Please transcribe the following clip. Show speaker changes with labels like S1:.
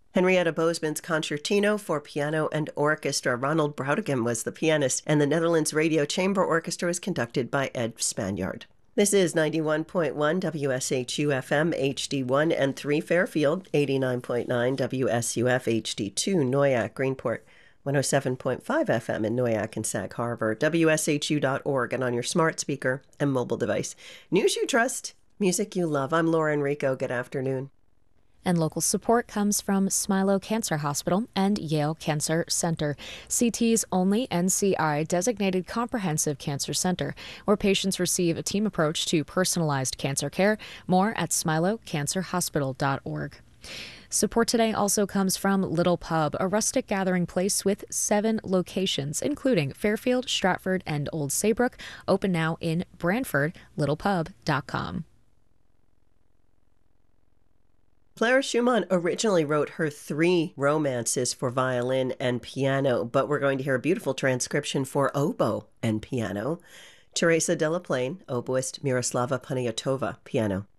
S1: Henrietta Bozeman's Concertino for Piano and Orchestra. Ronald Brautigam was the pianist, and the Netherlands Radio Chamber Orchestra was conducted by Ed Spaniard. This is 91.1 WSHU-FM HD1 and 3 Fairfield, 89.9 WSUF HD2 Noyak Greenport, 107.5 FM in Noyak and Sag Harbor, WSHU.org, and on your smart speaker and mobile device. News you trust, music you love. I'm Laura Enrico. Good afternoon.
S2: And local support comes from Smilow Cancer Hospital and Yale Cancer Center, CT's only NCI-designated comprehensive cancer center, where patients receive a team approach to personalized cancer care. More at smilowcancerhospital.org. Support today also comes from Little Pub, a rustic gathering place with 7 locations, including Fairfield, Stratford, and Old Saybrook, open now in Brantford, littlepub.com.
S1: Clara Schumann originally wrote her 3 romances for violin and piano, but we're going to hear a beautiful transcription for oboe and piano. Teresa Delaplane, oboist, Miroslava Paniatova, piano.